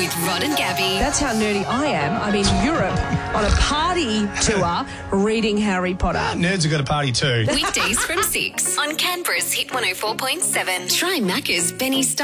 with Rod and Gabby. That's how nerdy I am. I'm in Europe on a party tour reading Harry Potter. Nerds have got a party too. Weekdays from 6 on Canberra's Hit 104.7. Try Macca's Benny Style.